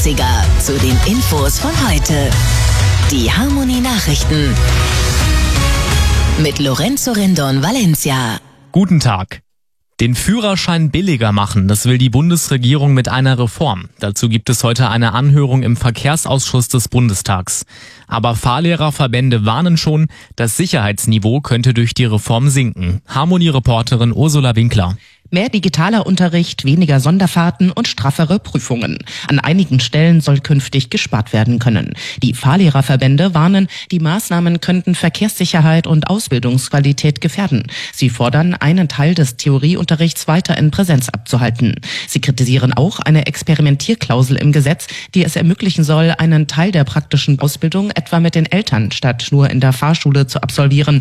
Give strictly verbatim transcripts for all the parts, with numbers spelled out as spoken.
dreißiger zu den Infos von heute. Die Harmonie Nachrichten mit Lorenzo Rendon Valencia. Guten Tag. Den Führerschein billiger machen, das will die Bundesregierung mit einer Reform. Dazu gibt es heute eine Anhörung im Verkehrsausschuss des Bundestags. Aber Fahrlehrerverbände warnen schon, das Sicherheitsniveau könnte durch die Reform sinken. Harmonie-Reporterin Ursula Winkler. Mehr digitaler Unterricht, weniger Sonderfahrten und straffere Prüfungen. An einigen Stellen soll künftig gespart werden können. Die Fahrlehrerverbände warnen, die Maßnahmen könnten Verkehrssicherheit und Ausbildungsqualität gefährden. Sie fordern, einen Teil des Theorieunterrichts weiter in Präsenz abzuhalten. Sie kritisieren auch eine Experimentierklausel im Gesetz, die es ermöglichen soll, einen Teil der praktischen Ausbildung etwa mit den Eltern statt nur in der Fahrschule zu absolvieren.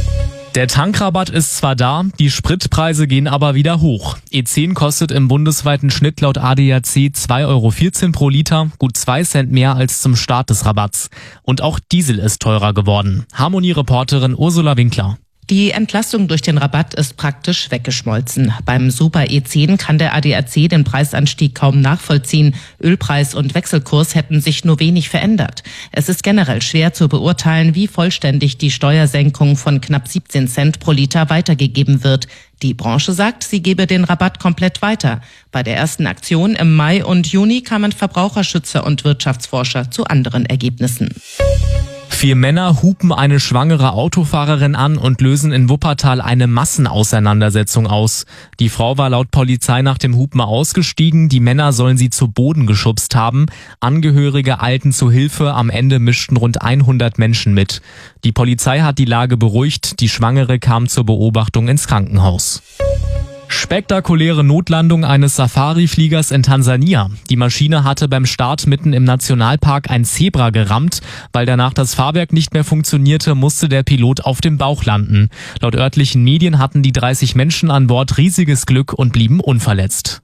Der Tankrabatt ist zwar da, die Spritpreise gehen aber wieder hoch. E zehn kostet im bundesweiten Schnitt laut A D A C zwei Euro vierzehn pro Liter, gut zwei Cent mehr als zum Start des Rabatts. Und auch Diesel ist teurer geworden. Harmonie-Reporterin Ursula Winkler. Die Entlastung durch den Rabatt ist praktisch weggeschmolzen. Beim Super E zehn kann der A D A C den Preisanstieg kaum nachvollziehen. Ölpreis und Wechselkurs hätten sich nur wenig verändert. Es ist generell schwer zu beurteilen, wie vollständig die Steuersenkung von knapp siebzehn Cent pro Liter weitergegeben wird. Die Branche sagt, sie gebe den Rabatt komplett weiter. Bei der ersten Aktion im Mai und Juni kamen Verbraucherschützer und Wirtschaftsforscher zu anderen Ergebnissen. Vier Männer hupen eine schwangere Autofahrerin an und lösen in Wuppertal eine Massenauseinandersetzung aus. Die Frau war laut Polizei nach dem Hupen ausgestiegen, die Männer sollen sie zu Boden geschubst haben. Angehörige eilten zu Hilfe, am Ende mischten rund hundert Menschen mit. Die Polizei hat die Lage beruhigt, die Schwangere kam zur Beobachtung ins Krankenhaus. Spektakuläre Notlandung eines Safari-Fliegers in Tansania. Die Maschine hatte beim Start mitten im Nationalpark ein Zebra gerammt. Weil danach das Fahrwerk nicht mehr funktionierte, musste der Pilot auf dem Bauch landen. Laut örtlichen Medien hatten die dreißig Menschen an Bord riesiges Glück und blieben unverletzt.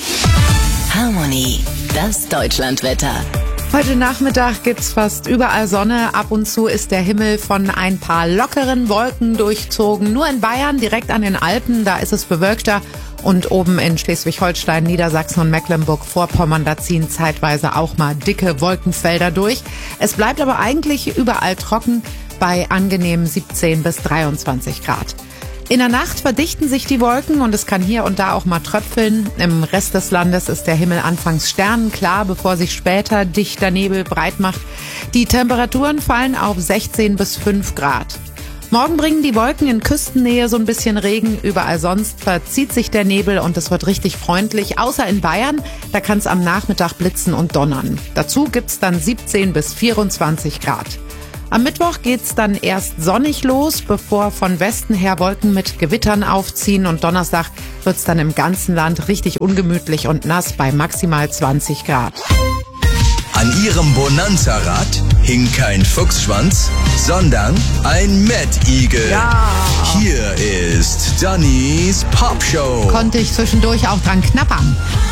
Harmonie, das Deutschlandwetter. Heute Nachmittag gibt's fast überall Sonne. Ab und zu ist der Himmel von ein paar lockeren Wolken durchzogen. Nur in Bayern, direkt an den Alpen, da ist es bewölkter. Und oben in Schleswig-Holstein, Niedersachsen und Mecklenburg-Vorpommern, da ziehen zeitweise auch mal dicke Wolkenfelder durch. Es bleibt aber eigentlich überall trocken bei angenehmen siebzehn bis dreiundzwanzig Grad. In der Nacht verdichten sich die Wolken und es kann hier und da auch mal tröpfeln. Im Rest des Landes ist der Himmel anfangs sternenklar, bevor sich später dichter Nebel breit macht. Die Temperaturen fallen auf sechzehn bis fünf Grad. Morgen bringen die Wolken in Küstennähe so ein bisschen Regen. Überall sonst verzieht sich der Nebel und es wird richtig freundlich. Außer in Bayern, da kann es am Nachmittag blitzen und donnern. Dazu gibt's dann siebzehn bis vierundzwanzig Grad. Am Mittwoch geht's dann erst sonnig los, bevor von Westen her Wolken mit Gewittern aufziehen. Und Donnerstag wird's dann im ganzen Land richtig ungemütlich und nass bei maximal zwanzig Grad. An ihrem Bonanza-Rad hing kein Fuchsschwanz, sondern ein Mad-Igel. Ja. Hier ist Dannys Popshow. Konnte ich zwischendurch auch dran knappern.